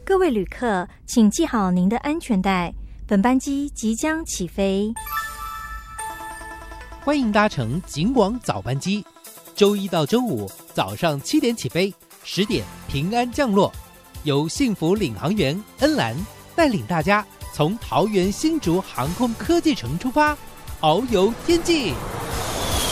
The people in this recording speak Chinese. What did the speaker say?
各位旅客，请系好您的安全带，本班机即将起飞。 欢迎搭乘警广早班机，周一到周五早上7点起飞，10点平安降落。由幸福领航员恩兰带领大家从桃园新竹航空科技城出发，遨游天际。